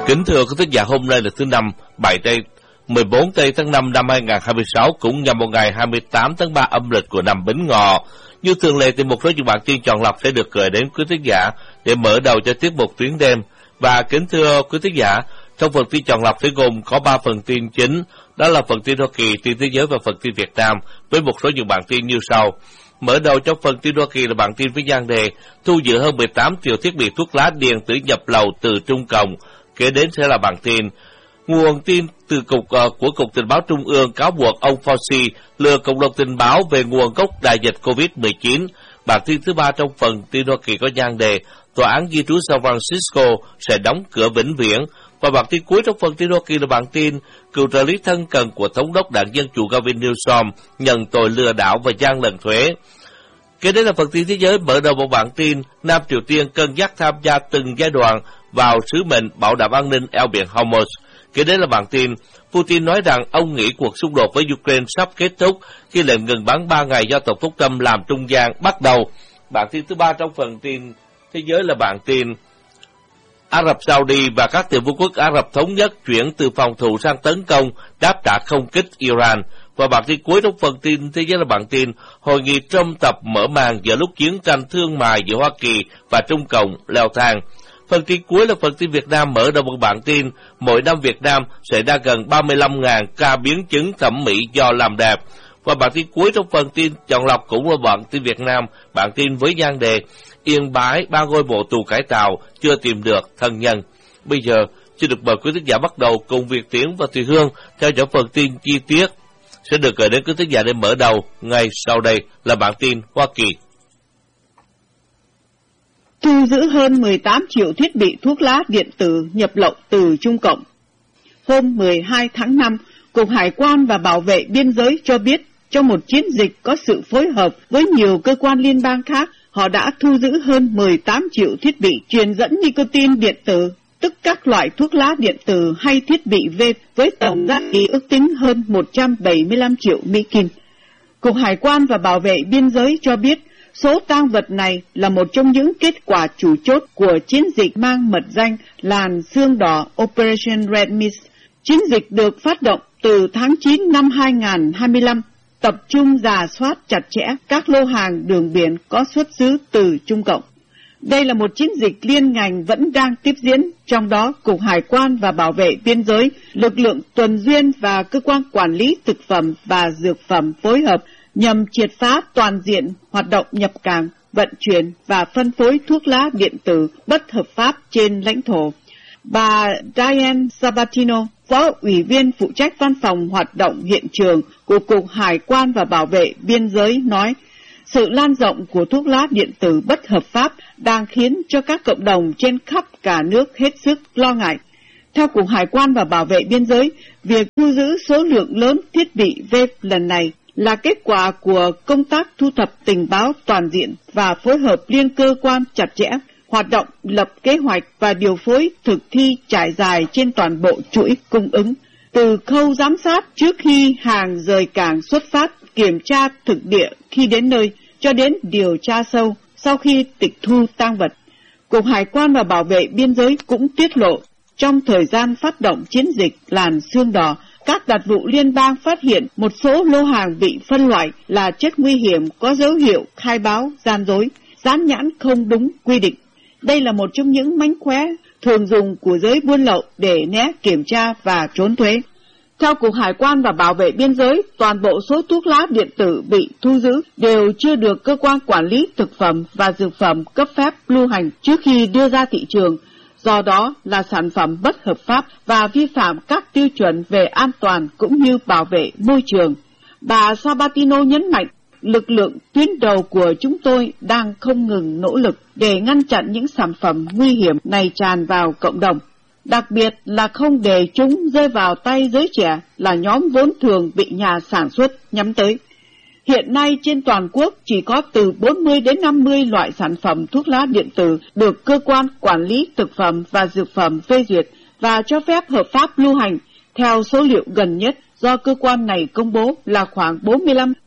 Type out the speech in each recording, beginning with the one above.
Kính thưa quý thính giả, hôm nay là thứ Năm, 14 tây tháng 5 năm 2026, cũng nhằm vào ngày 28 tháng 3 âm lịch của năm Bính Ngọ. Như thường lệ thì một số những bản tin chọn lọc sẽ được gửi đến quý thính giả để mở đầu cho tiết mục Tuyến Đêm. Và kính thưa quý thính giả, trong phần tin chọn lọc sẽ gồm có 3 phần tin chính, đó là phần tin Hoa Kỳ, tin thế giới và phần tin Việt Nam, với một số những bản tin như sau. Mở đầu trong phần tin Hoa Kỳ là bản tin với nhan đề thu giữ hơn 18 triệu thiết bị thuốc lá điện tử nhập lậu từ Trung Cộng. Kế đến sẽ là bản tin nguồn tin từ của Cục Tình báo Trung ương cáo buộc ông Fauci lừa cộng đồng tình báo về nguồn gốc đại dịch COVID-19. Bản tin thứ 3 trong phần tin Hoa Kỳ có nhan đề tòa án di trú San Francisco sẽ đóng cửa vĩnh viễn. Và bản tin cuối trong phần tin Hoa Kỳ là bản tin cựu trợ lý thân cận của thống đốc đảng Dân chủ Gavin Newsom nhận tội lừa đảo và gian lận thuế. Kế đến là phần tin thế giới, mở đầu một bản tin Nam Triều Tiên cân nhắc tham gia từng giai đoạn vào sứ mệnh bảo đảm an ninh eo biển Hormuz. Kế đến là bản tin Putin nói rằng ông nghĩ cuộc xung đột với Ukraine sắp kết thúc khi lệnh ngừng bắn 3 ngày do Tổng thống Trump làm trung gian bắt đầu. Bản tin thứ 3 trong phần tin thế giới là bản tin Ả Rập Saudi và các tiểu vương quốc Ả Rập Thống Nhất chuyển từ phòng thủ sang tấn công, đáp trả không kích Iran. Và bản tin cuối trong phần tin thế giới là bản tin hội nghị Trump tập mở màn giữa lúc chiến tranh thương mại giữa Hoa Kỳ và Trung Cộng leo thang. Phần tin cuối là phần tin Việt Nam, mở đầu một bản tin mỗi năm Việt Nam xảy ra gần 35.000 ca biến chứng thẩm mỹ do làm đẹp. Và bản tin cuối trong phần tin chọn lọc cũng là bản tin Việt Nam, bản tin với nhan đề Yên Bái 3 ngôi mộ tù cải tạo chưa tìm được thân nhân. Bây giờ xin được mời quý thính giả bắt đầu cùng Việt Tiến và Thùy Hương theo dõi phần tin chi tiết sẽ được gửi đến quý thính giả để mở đầu. Ngay sau đây là bản tin Hoa Kỳ. Thu giữ hơn 18 triệu thiết bị thuốc lá điện tử nhập lậu từ Trung Cộng. Hôm 12 tháng 5, Cục Hải quan và Bảo vệ Biên giới cho biết trong một chiến dịch có sự phối hợp với nhiều cơ quan liên bang khác, họ đã thu giữ hơn 18 triệu thiết bị truyền dẫn nicotine điện tử, tức các loại thuốc lá điện tử hay thiết bị vape với tổng giá trị ước tính hơn 175 triệu Mỹ Kim. Cục Hải quan và Bảo vệ Biên giới cho biết số tang vật này là một trong những kết quả chủ chốt của chiến dịch mang mật danh Làn Xương Đỏ Operation Red Mist. Chiến dịch được phát động từ tháng 9 năm 2025, tập trung rà soát chặt chẽ các lô hàng đường biển có xuất xứ từ Trung Cộng. Đây là một chiến dịch liên ngành vẫn đang tiếp diễn, trong đó Cục Hải quan và Bảo vệ Biên giới, lực lượng tuần duyên và cơ quan quản lý thực phẩm và dược phẩm phối hợp nhằm triệt phá toàn diện hoạt động nhập cảng, vận chuyển và phân phối thuốc lá điện tử bất hợp pháp trên lãnh thổ. Bà Diane Sabatino, Phó Ủy viên phụ trách văn phòng hoạt động hiện trường của Cục Hải quan và Bảo vệ Biên giới nói, sự lan rộng của thuốc lá điện tử bất hợp pháp đang khiến cho các cộng đồng trên khắp cả nước hết sức lo ngại. Theo Cục Hải quan và Bảo vệ Biên giới, việc thu giữ số lượng lớn thiết bị vape lần này là kết quả của công tác thu thập tình báo toàn diện và phối hợp liên cơ quan chặt chẽ, hoạt động lập kế hoạch và điều phối thực thi trải dài trên toàn bộ chuỗi cung ứng, từ khâu giám sát trước khi hàng rời cảng xuất phát, kiểm tra thực địa khi đến nơi, cho đến điều tra sâu sau khi tịch thu tang vật. Cục Hải quan và Bảo vệ Biên giới cũng tiết lộ, trong thời gian phát động chiến dịch Làn Xương Đỏ, các đặc vụ liên bang phát hiện một số lô hàng bị phân loại là chất nguy hiểm có dấu hiệu khai báo gian dối, dán nhãn không đúng quy định. Đây là một trong những mánh khóe thường dùng của giới buôn lậu để né kiểm tra và trốn thuế. Theo Cục Hải quan và Bảo vệ Biên giới, toàn bộ số thuốc lá điện tử bị thu giữ đều chưa được cơ quan quản lý thực phẩm và dược phẩm cấp phép lưu hành trước khi đưa ra thị trường, do đó là sản phẩm bất hợp pháp và vi phạm các tiêu chuẩn về an toàn cũng như bảo vệ môi trường. Bà Sabatino nhấn mạnh, lực lượng tuyến đầu của chúng tôi đang không ngừng nỗ lực để ngăn chặn những sản phẩm nguy hiểm này tràn vào cộng đồng, đặc biệt là không để chúng rơi vào tay giới trẻ là nhóm vốn thường bị nhà sản xuất nhắm tới. Hiện nay trên toàn quốc chỉ có từ 40 đến 50 loại sản phẩm thuốc lá điện tử được cơ quan quản lý thực phẩm và dược phẩm phê duyệt và cho phép hợp pháp lưu hành. Theo số liệu gần nhất do cơ quan này công bố là khoảng 45.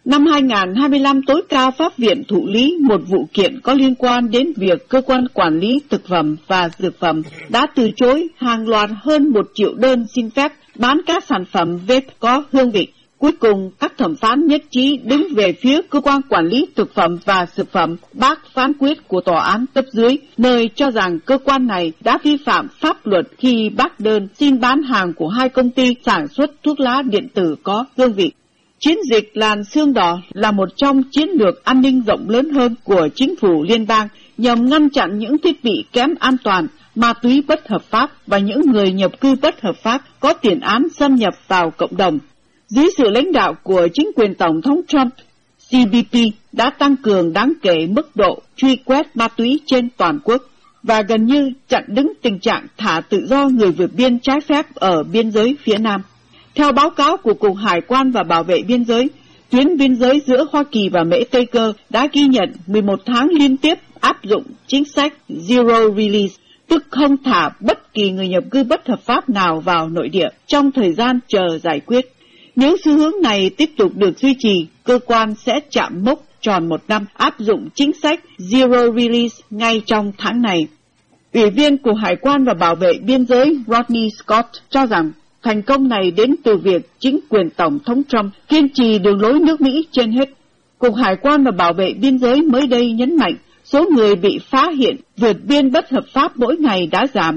Năm 2025, tối cao pháp viện thụ lý một vụ kiện có liên quan đến việc cơ quan quản lý thực phẩm và dược phẩm đã từ chối hàng loạt hơn 1 triệu đơn xin phép bán các sản phẩm vape có hương vị. Cuối cùng, các thẩm phán nhất trí đứng về phía cơ quan quản lý thực phẩm và dược phẩm bác phán quyết của tòa án cấp dưới, nơi cho rằng cơ quan này đã vi phạm pháp luật khi bác đơn xin bán hàng của 2 công ty sản xuất thuốc lá điện tử có hương vị. Chiến dịch làn xương đỏ là một trong chiến lược an ninh rộng lớn hơn của chính phủ liên bang nhằm ngăn chặn những thiết bị kém an toàn, ma túy bất hợp pháp và những người nhập cư bất hợp pháp có tiền án xâm nhập vào cộng đồng. Dưới sự lãnh đạo của chính quyền Tổng thống Trump, CBP đã tăng cường đáng kể mức độ truy quét ma túy trên toàn quốc và gần như chặn đứng tình trạng thả tự do người vượt biên trái phép ở biên giới phía Nam. Theo báo cáo của Cục Hải quan và Bảo vệ Biên giới, tuyến biên giới giữa Hoa Kỳ và Mễ Tây Cơ đã ghi nhận 11 tháng liên tiếp áp dụng chính sách Zero Release, tức không thả bất kỳ người nhập cư bất hợp pháp nào vào nội địa trong thời gian chờ giải quyết. Nếu xu hướng này tiếp tục được duy trì, cơ quan sẽ chạm mốc tròn 1 năm áp dụng chính sách Zero Release ngay trong tháng này. Ủy viên Cục Hải quan và Bảo vệ Biên giới Rodney Scott cho rằng thành công này đến từ việc chính quyền Tổng thống Trump kiên trì đường lối nước Mỹ trên hết. Cục Hải quan và Bảo vệ Biên giới mới đây nhấn mạnh số người bị phát hiện vượt biên bất hợp pháp mỗi ngày đã giảm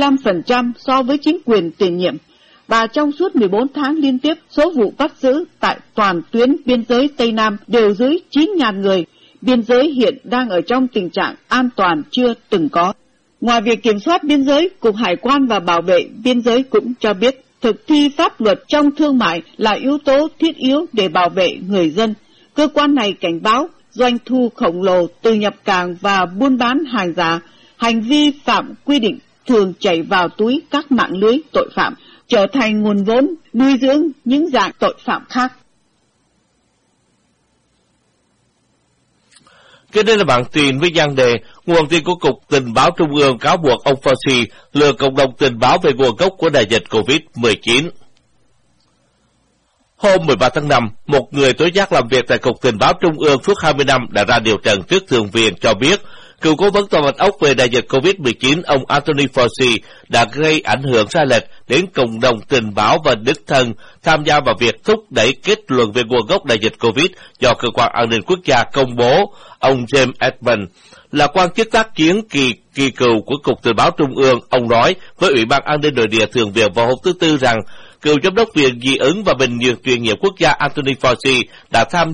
95% so với chính quyền tiền nhiệm. Và trong suốt 14 tháng liên tiếp, số vụ bắt giữ tại toàn tuyến biên giới Tây Nam đều dưới 9.000 người. Biên giới hiện đang ở trong tình trạng an toàn chưa từng có. Ngoài việc kiểm soát biên giới, Cục Hải quan và Bảo vệ Biên giới cũng cho biết thực thi pháp luật trong thương mại là yếu tố thiết yếu để bảo vệ người dân. Cơ quan này cảnh báo doanh thu khổng lồ từ nhập cảng và buôn bán hàng giả, hành vi phạm quy định thường chảy vào túi các mạng lưới tội phạm, trở thành nguồn vốn nuôi dưỡng những dạng tội phạm khác. Kế đến là bản tin với nhan đề nguồn tin của Cục Tình báo Trung ương cáo buộc ông Fauci lừa cộng đồng tình báo về nguồn gốc của đại dịch COVID-19. Hôm 13 tháng 5, một người tố giác làm việc tại Cục Tình báo Trung ương suốt 20 năm đã ra điều trần trước Thượng viện cho biết cựu cố vấn Tòa Bạch Ốc về đại dịch COVID-19 ông Anthony Fauci đã gây ảnh hưởng sai lệch đến cộng đồng tình báo và đích thân tham gia vào việc thúc đẩy kết luận về nguồn gốc đại dịch COVID do Cơ quan An ninh Quốc gia công bố. Ông James Edmund là quan chức tác chiến kỳ cựu của Cục Tình báo Trung ương. Ông nói với Ủy ban An ninh Nội địa Thượng viện vào hôm thứ Tư rằng cựu giám đốc Viện Dị ứng và Bệnh viện truyền nhiễm quốc gia Anthony Fauci đã tham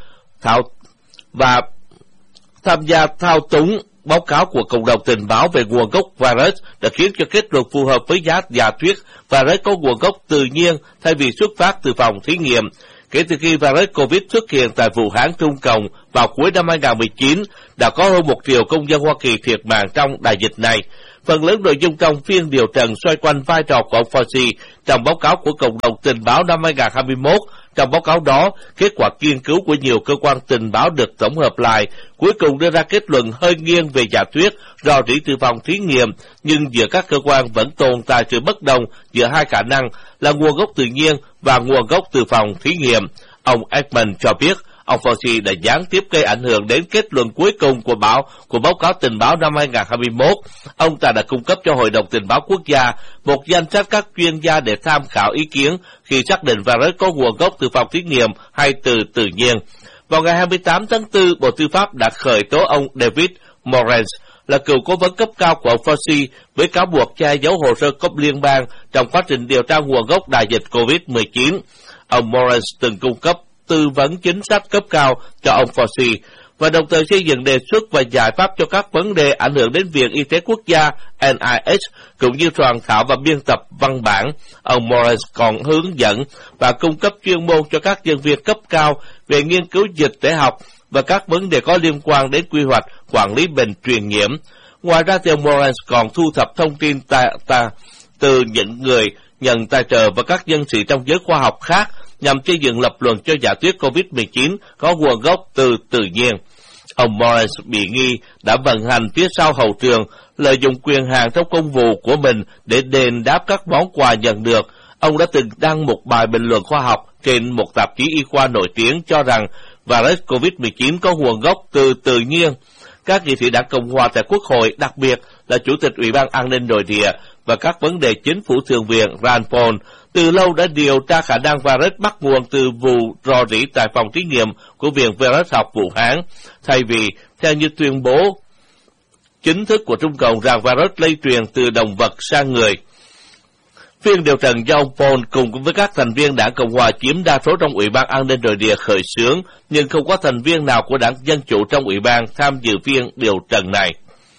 gia thao túng báo cáo của cộng đồng tình báo về nguồn gốc virus đã khiến cho kết luận phù hợp với giả thuyết virus có nguồn gốc tự nhiên thay vì xuất phát từ phòng thí nghiệm. Kể từ khi virus COVID xuất hiện tại Vũ Hán, Trung Cộng vào cuối năm 2019, đã có hơn 1 triệu công dân Hoa Kỳ thiệt mạng trong đại dịch này. Phần lớn nội dung trong phiên điều trần xoay quanh vai trò của ông Fauci trong báo cáo của cộng đồng tình báo năm 2021. Trong báo cáo đó, kết quả nghiên cứu của nhiều cơ quan tình báo được tổng hợp lại, cuối cùng đưa ra kết luận hơi nghiêng về giả thuyết rò rỉ từ phòng thí nghiệm, nhưng giữa các cơ quan vẫn tồn tại sự bất đồng giữa hai khả năng là nguồn gốc tự nhiên và nguồn gốc từ phòng thí nghiệm. Ông Ekman cho biết ông Fauci đã gián tiếp gây ảnh hưởng đến kết luận cuối cùng của báo cáo tình báo năm 2021. Ông ta đã cung cấp cho Hội đồng Tình báo Quốc gia một danh sách các chuyên gia để tham khảo ý kiến khi xác định virus có nguồn gốc từ phòng thí nghiệm hay từ tự nhiên. Vào ngày 28 tháng 4, Bộ Tư pháp đã khởi tố ông David Morales là cựu cố vấn cấp cao của ông Fauci với cáo buộc che giấu hồ sơ cấp liên bang trong quá trình điều tra nguồn gốc đại dịch COVID-19. Ông Morales từng cung cấp tư vấn chính sách cấp cao cho ông Fauci và đồng thời xây dựng đề xuất và giải pháp cho các vấn đề ảnh hưởng đến Viện Y tế Quốc gia NIH cũng như soạn thảo và biên tập văn bản. Ông Morales còn hướng dẫn và cung cấp chuyên môn cho các nhân viên cấp cao về nghiên cứu dịch tễ học và các vấn đề có liên quan đến quy hoạch quản lý bệnh truyền nhiễm. Ngoài ra thì ông Morales còn thu thập thông tin từ những người nhận tài trợ và các nhân sĩ trong giới khoa học khác nhằm xây dựng lập luận cho giả thuyết COVID-19 có nguồn gốc từ tự nhiên. Ông Morales bị nghi đã vận hành phía sau hậu trường, lợi dụng quyền hạn trong công vụ của mình để đền đáp các món quà nhận được. Ông đã từng đăng một bài bình luận khoa học Trên một tạp chí y khoa nổi tiếng cho rằng virus COVID-19 có nguồn gốc từ tự nhiên. Các nghị sĩ đảng Cộng hòa tại Quốc hội, đặc biệt là Chủ tịch Ủy ban An ninh Nội địa và các vấn đề chính phủ thượng viện Rand Paul, từ lâu đã điều tra khả năng virus bắt nguồn từ vụ rò rỉ tại phòng thí nghiệm của Viện Virus học Vũ Hán, thay vì theo như tuyên bố chính thức của Trung Cộng rằng virus lây truyền từ động vật sang người. Phiên điều trần do ông Paul cùng với các thành viên đảng Cộng hòa chiếm đa số trong Ủy ban An ninh Nội địa khởi xướng, nhưng không có thành viên nào của đảng Dân chủ trong Ủy ban tham dự phiên điều trần này.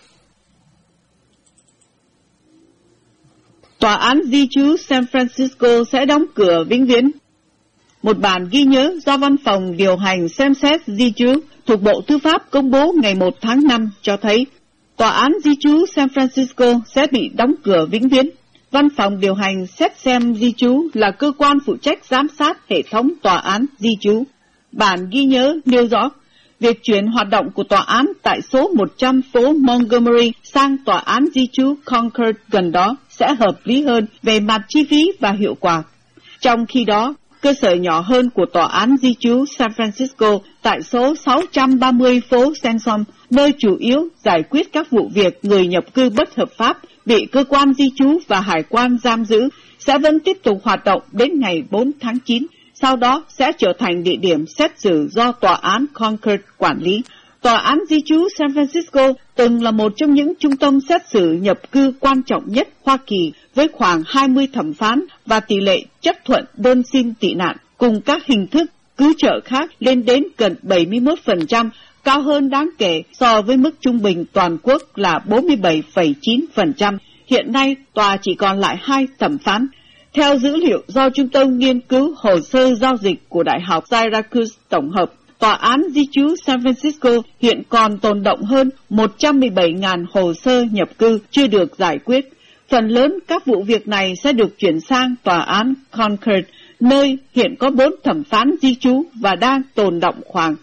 Tòa án di trú San Francisco sẽ đóng cửa vĩnh viễn. Một bản ghi nhớ do Văn phòng điều hành xem xét di trú thuộc Bộ Tư pháp công bố ngày 1 tháng 5 cho thấy Tòa án di trú San Francisco sẽ bị đóng cửa vĩnh viễn. Văn phòng điều hành xét xem di trú là cơ quan phụ trách giám sát hệ thống tòa án di trú. Bản ghi nhớ nêu rõ, việc chuyển hoạt động của tòa án tại số 100 phố Montgomery sang tòa án di trú Concord gần đó sẽ hợp lý hơn về mặt chi phí và hiệu quả. Trong khi đó, cơ sở nhỏ hơn của tòa án di trú San Francisco tại số 630 phố Sansom, nơi chủ yếu giải quyết các vụ việc người nhập cư bất hợp pháp bị cơ quan di trú và hải quan giam giữ, sẽ vẫn tiếp tục hoạt động đến ngày 4 tháng 9, sau đó sẽ trở thành địa điểm xét xử do tòa án Concord quản lý. Tòa án di trú San Francisco từng là một trong những trung tâm xét xử nhập cư quan trọng nhất Hoa Kỳ, với khoảng 20 thẩm phán và tỷ lệ chấp thuận đơn xin tị nạn, cùng các hình thức cứu trợ khác lên đến gần 71%, cao hơn đáng kể so với mức trung bình toàn quốc là 47,9%. Hiện nay, tòa chỉ còn lại 2 thẩm phán. Theo dữ liệu do Trung tâm Nghiên cứu Hồ sơ Giao dịch của Đại học Syracuse tổng hợp, Tòa án di trú San Francisco hiện còn tồn động hơn 117.000 hồ sơ nhập cư chưa được giải quyết. Phần lớn các vụ việc này sẽ được chuyển sang tòa án Concord, nơi hiện có 4 thẩm phán di trú và đang tồn động khoảng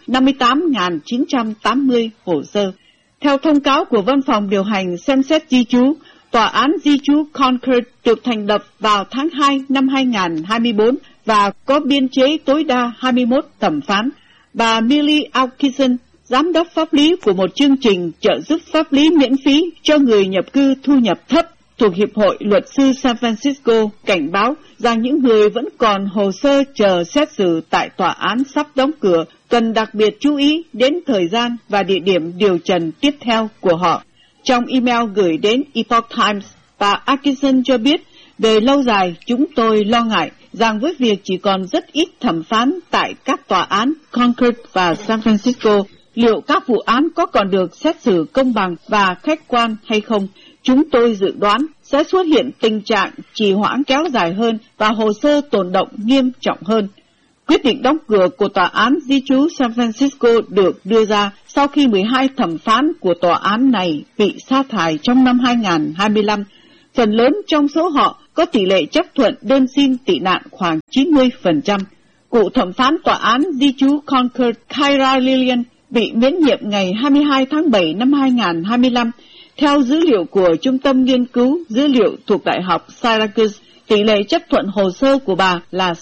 58.980 hồ sơ. Theo thông cáo của Văn phòng điều hành xem xét di trú, Tòa án di trú Concord được thành lập vào tháng 2 năm 2024 và có biên chế tối đa 21 thẩm phán. Bà Millie Atkinson, giám đốc pháp lý của một chương trình trợ giúp pháp lý miễn phí cho người nhập cư thu nhập thấp thuộc Hiệp hội Luật sư San Francisco, cảnh báo rằng những người vẫn còn hồ sơ chờ xét xử tại tòa án sắp đóng cửa cần đặc biệt chú ý đến thời gian và địa điểm điều trần tiếp theo của họ. Trong email gửi đến Epoch Times, bà Atkinson cho biết, về lâu dài chúng tôi lo ngại rằng với việc chỉ còn rất ít thẩm phán tại các tòa án Concord và San Francisco, liệu các vụ án có còn được xét xử công bằng và khách quan hay không? Chúng tôi dự đoán sẽ xuất hiện tình trạng trì hoãn kéo dài hơn và hồ sơ tồn động nghiêm trọng hơn. Quyết định đóng cửa của tòa án di trú San Francisco được đưa ra sau khi 12 thẩm phán của tòa án này bị sa thải trong năm 2025. Phần lớn trong số họ có tỷ lệ chấp thuận đơn xin tị nạn khoảng 90%. Cựu thẩm phán tòa án di trú Concord Kyra Lillian bị miễn nhiệm ngày 22 tháng 7 năm 2025. Theo dữ liệu của Trung tâm Nghiên cứu Dữ liệu thuộc Đại học Syracuse, tỷ lệ chấp thuận hồ sơ của bà là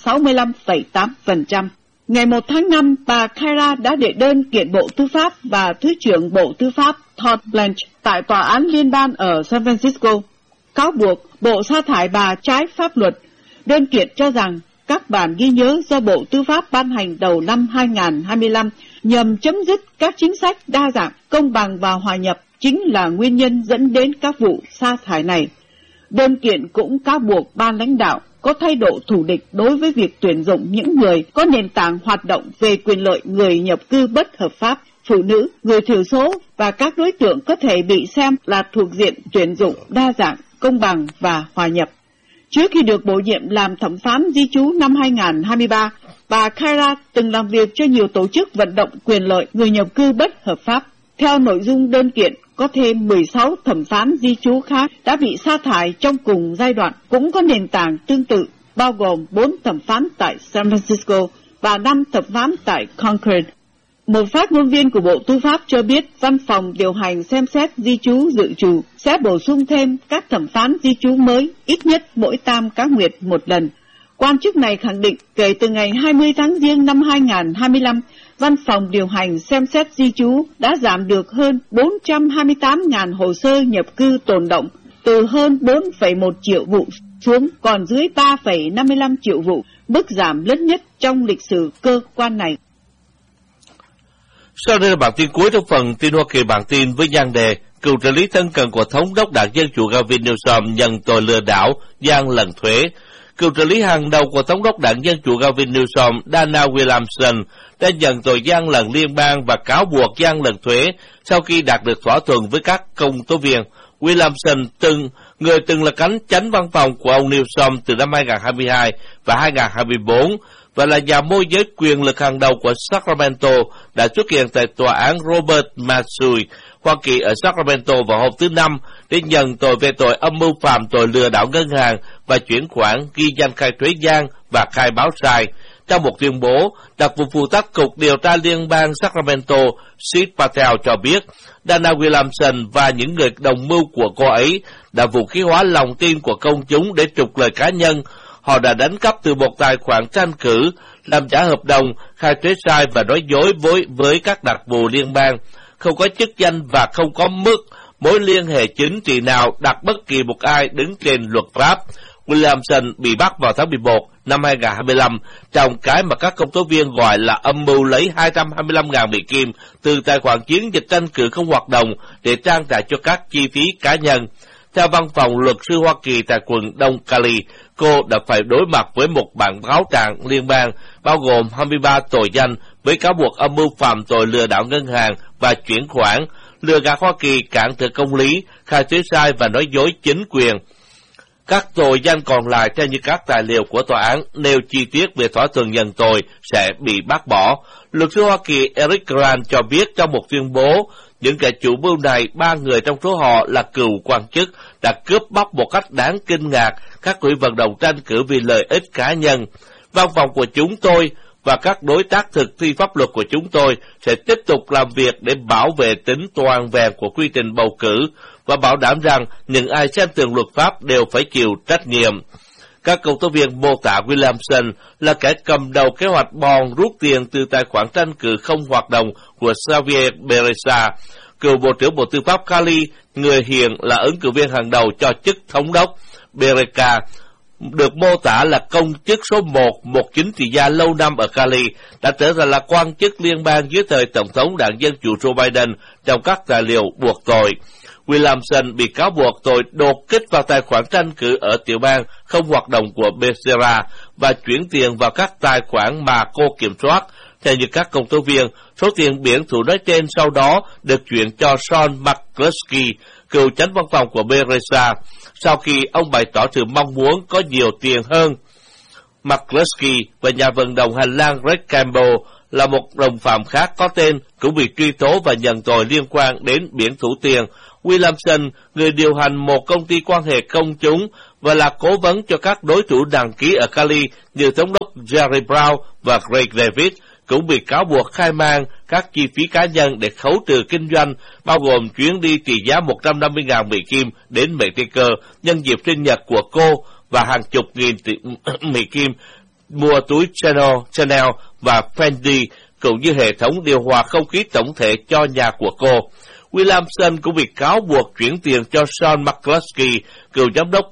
65,8%. Ngày 1 tháng 5, bà Kyra đã đệ đơn kiện Bộ Tư pháp và Thứ trưởng Bộ Tư pháp Todd Blanche tại Tòa án Liên bang ở San Francisco, cáo buộc Bộ sa thải bà trái pháp luật. Đơn kiện cho rằng các bản ghi nhớ do Bộ Tư pháp ban hành đầu năm 2025 nhằm chấm dứt các chính sách đa dạng, công bằng và hòa nhập chính là nguyên nhân dẫn đến các vụ sa thải này. Đơn kiện cũng cáo buộc ban lãnh đạo có thái độ thù địch đối với việc tuyển dụng những người có nền tảng hoạt động về quyền lợi người nhập cư bất hợp pháp, phụ nữ, người thiểu số và các đối tượng có thể bị xem là thuộc diện tuyển dụng đa dạng, công bằng và hòa nhập. Trước khi được bổ nhiệm làm thẩm phán di trú năm 2023, bà Kyra từng làm việc cho nhiều tổ chức vận động quyền lợi người nhập cư bất hợp pháp. Theo nội dung đơn kiện, có thêm 16 thẩm phán di trú khác đã bị sa thải trong cùng giai đoạn, cũng có nền tảng tương tự, bao gồm 4 thẩm phán tại San Francisco và 5 thẩm phán tại Concord. Một phát ngôn viên của Bộ Tư pháp cho biết văn phòng điều hành xem xét di trú dự trù sẽ bổ sung thêm các thẩm phán di trú mới ít nhất mỗi tam cá nguyệt một lần. Quan chức này khẳng định kể từ ngày 20 tháng Giêng năm 2025, Văn phòng điều hành xem xét di trú đã giảm được hơn 428.000 hồ sơ nhập cư tồn động, từ hơn 4,1 triệu vụ xuống còn dưới 3,55 triệu vụ, mức giảm lớn nhất trong lịch sử cơ quan này. Sau đây là bản tin cuối trong phần tin Hoa Kỳ, bản tin với nhan đề cựu trợ lý thân cận của thống đốc đảng Dân Chủ Gavin Newsom nhận tội lừa đảo, gian lận thuế. Cựu trợ lý hàng đầu của thống đốc đảng Dân Chủ Gavin Newsom, Dana Williamson, đã nhận tội gian lận liên bang và cáo buộc gian lận thuế sau khi đạt được thỏa thuận với các công tố viên. Williamson người từng là chánh văn phòng của ông Newsom từ năm 2022 và 2024 và là nhà môi giới quyền lực hàng đầu của Sacramento, đã xuất hiện tại tòa án Robert Masui, Hoa Kỳ ở Sacramento vào hôm thứ Năm để nhận tội về tội âm mưu phạm tội lừa đảo ngân hàng và chuyển khoản, ghi danh khai thuế gian và khai báo sai. Trong một tuyên bố, đặc vụ phụ trách Cục Điều tra Liên bang Sacramento, Sid Patel cho biết, Dana Williamson và những người đồng mưu của cô ấy đã vũ khí hóa lòng tin của công chúng để trục lợi cá nhân. Họ đã đánh cắp từ một tài khoản tranh cử, làm giả hợp đồng, khai thuế sai và nói dối với các đặc vụ liên bang, không có chức danh và không có mối liên hệ chính trị nào đặt bất kỳ một ai đứng trên luật pháp. Williamson bị bắt vào tháng 11 năm 2025 trong cái mà các công tố viên gọi là âm mưu lấy 225.000 Mỹ Kim từ tài khoản chiến dịch tranh cử không hoạt động để trang trải cho các chi phí cá nhân. Theo văn phòng luật sư Hoa Kỳ tại quận Đông Cali, cô đã phải đối mặt với một bản cáo trạng liên bang bao gồm 23 tội danh với cáo buộc âm mưu phạm tội lừa đảo ngân hàng và chuyển khoản, lừa gạt Hoa Kỳ, cản trở công lý, khai thuế sai và nói dối chính quyền. Các tội danh còn lại, theo như các tài liệu của tòa án nêu chi tiết về thỏa thuận nhận tội, sẽ bị bác bỏ. Luật sư Hoa Kỳ Eric Grant cho biết trong một tuyên bố, những kẻ chủ mưu này, 3 người trong số họ là cựu quan chức, đã cướp bóc một cách đáng kinh ngạc các quỹ vận động tranh cử vì lợi ích cá nhân. Văn phòng của chúng tôi và các đối tác thực thi pháp luật của chúng tôi sẽ tiếp tục làm việc để bảo vệ tính toàn vẹn của quy trình bầu cử và bảo đảm rằng những ai xem thường luật pháp đều phải chịu trách nhiệm. Các công tố viên mô tả Williamson là kẻ cầm đầu kế hoạch bòn rút tiền từ tài khoản tranh cử không hoạt động của Xavier Becerra, cựu Bộ trưởng Bộ Tư pháp Cali, người hiện là ứng cử viên hàng đầu cho chức thống đốc. Becerra được mô tả là công chức số 1, một chính trị gia lâu năm ở Cali, đã trở thành là quan chức liên bang dưới thời Tổng thống đảng Dân Chủ Joe Biden trong các tài liệu buộc tội. Williamson bị cáo buộc tội đột kích vào tài khoản tranh cử ở tiểu bang không hoạt động của Becerra và chuyển tiền vào các tài khoản mà cô kiểm soát. Theo như các công tố viên, số tiền biển thủ nói trên sau đó được chuyển cho Sean McCluskey, cựu chánh văn phòng của Becerra, sau khi ông bày tỏ sự mong muốn có nhiều tiền hơn. McCluskey và nhà vận động hành lang Greg Campbell là một đồng phạm khác có tên cũng bị truy tố và nhận tội liên quan đến biển thủ tiền. Williamson, người điều hành một công ty quan hệ công chúng và là cố vấn cho các đối thủ đăng ký ở Cali như thống đốc Jerry Brown và Greg David, cũng bị cáo buộc khai mang các chi phí cá nhân để khấu trừ kinh doanh, bao gồm chuyến đi trị giá 150.000 Mỹ Kim đến Mexico nhân dịp sinh nhật của cô và hàng chục nghìn Mỹ Kim mua túi Chanel và Fendi, cũng như hệ thống điều hòa không khí tổng thể cho nhà của cô. Williamson cũng bị cáo buộc chuyển tiền cho Sean McCluskey, cựu giám đốc